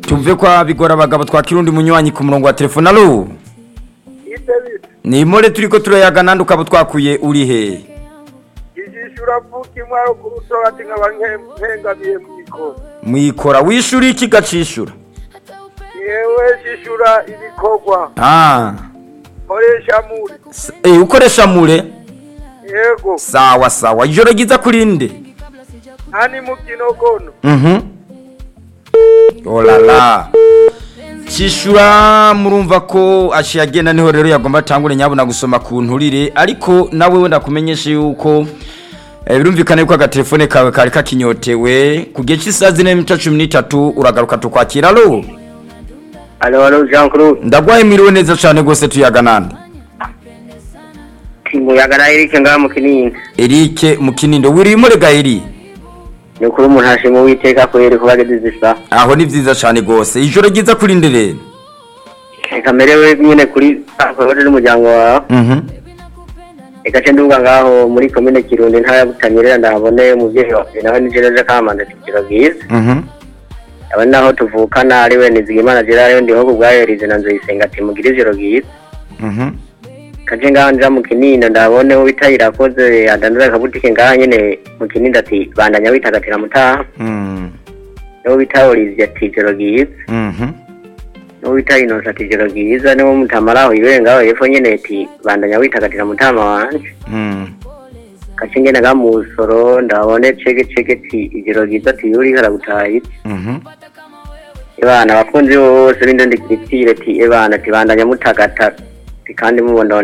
tuve kwa bigora abagabo twakirundi munywanyi ku murongo wa telefone. Alo ni more turiko turayaga nandi ukaba twakuye uri he? Igishura vuki mwaro kurusora ati nkabangengamiye mwikora wishuri iki gacishura? Yewe shishura ibikorwa. Koresha mure. Ukoresha mure? Yego. Sawa sawa. Ijoro giza kurinde? Ani mukinogono. Oh la la. Chishura murumva ko ashiyagenda niho rero yagomba tangure nyabona gusoma ku nturire ariko nawe wenda kumenyesha yuko birumvikana yuko agatelefone kawe kari kakinyotewe kugiye cy'isazi n'imita 13 uragaruka tukwakira. Alo Jean Claude. Ndagwaye mwiriwe neza cyane gose tuyaganana. Timuyagana Eric ngaha mu Kininde. Eric mu Kininde wirimo rega iri. Nukuri umuntu hashimo witeka ko yeri kubageze zisa. Aho ni vyiza cyane gose. Ijoro giza kurindire. Kamerewe nyine kuri aho n'umuryango wawe. Eka cyenduga ngaho muri commune Kirundi ntaya butanyerera ndahabone umuvyeyi wawe nawe nijereje kamanda tikiro giza. Abana aho tuvukana ari we Nizigimana Gerard ndiho kubwayo rizina nzoyisenga ati mugire ijoro giza. Kaje nganja mu Kininde ndabone ubitayira koze adandura kabutike ngaha nyene mu Kininde ati bandanya witagatira mutaha. No bitawurize ati ijoro giza. No bitayino ati ijoro giza no mutamaraho ibenga yefo nyene ati bandanya witagatira mutama wanje. Kaje ngena gamusoro ndabone cege ati ijoro giza ati yuri karagutaye. Ebana bakunzi bose bindondikitire ati ebana ati bandanya mutagata kandi mubona